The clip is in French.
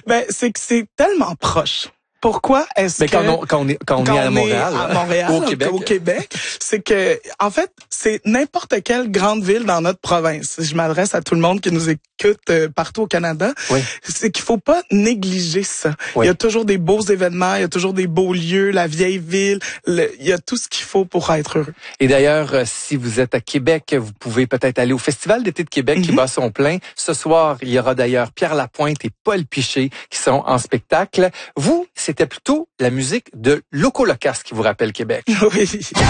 Ben, c'est que c'est tellement proche. Pourquoi est-ce que quand on est à Montréal, au Québec, c'est que en fait, c'est n'importe quelle grande ville dans notre province. Je m'adresse à tout le monde qui nous écoute partout au Canada. Oui. C'est qu'il faut pas négliger ça. Oui. Il y a toujours des beaux événements, il y a toujours des beaux lieux, la vieille ville, il y a tout ce qu'il faut pour être heureux. Et d'ailleurs, si vous êtes à Québec, vous pouvez peut-être aller au Festival d'été de Québec qui bat son plein. Ce soir, il y aura d'ailleurs Pierre Lapointe et Paul Piché qui sont en spectacle. Vous, c'était plutôt la musique de Loco Locas qui vous rappelle Québec. Oui.